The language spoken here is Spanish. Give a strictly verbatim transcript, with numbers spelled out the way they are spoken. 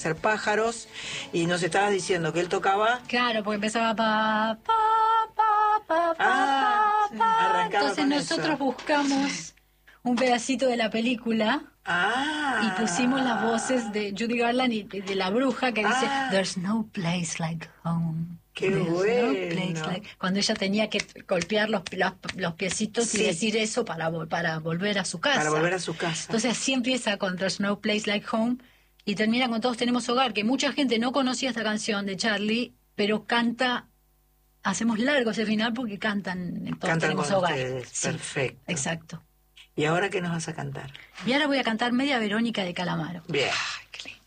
hacer pájaros, y nos estabas diciendo que él tocaba. Claro, porque empezaba pa, pa, pa, pa, Ah, pa, pa. arrancaba Entonces con nosotros eso. buscamos un pedacito de la película Ah. y pusimos las voces de Judy Garland y de la bruja que dice Ah. There's no place like home. Qué There's no bueno. place like... Cuando ella tenía que golpear los, los, los piecitos Sí. y decir eso para, vol- para volver a su casa. Para volver a su casa. Entonces así empieza con There's no place like home y termina con Todos tenemos hogar, que mucha gente no conocía esta canción de Charlie, pero canta, hacemos largo ese final porque cantan en Todos Cantan tenemos con hogar. ustedes, Sí, perfecto. exacto. ¿Y ahora qué nos vas a cantar? Y ahora voy a cantar Media Verónica de Calamaro. Bien. Ay, qué lindo.